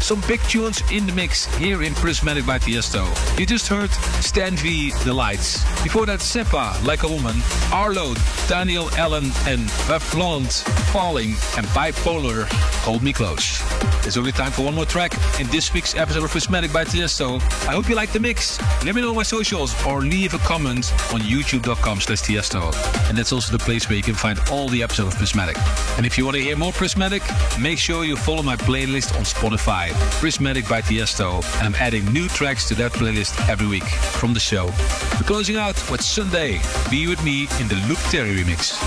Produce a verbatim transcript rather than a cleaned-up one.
Some big tunes in the mix here in Prismatic by Tiesto. You just heard Stan V, The Lights. Before that, Seppa, Like a Woman, Arlo, Daniel Allen and Vavlant, Falling, and Bipolar, Hold Me Close. There's only time for one more track in this week's episode of Prismatic by Tiesto. I hope you like the mix. Let me know on my socials or leave a comment on youtube.com slash Tiesto. And that's also the place where you can find all the episodes of Prismatic. And if you want to hear more Prismatic, make sure you follow my playlist on Spotify, Prismatic by Tiesto. And I'm adding new tracks to that playlist every week from the show. We're closing out with Sunday, Be With Me in the Luke Terry remix.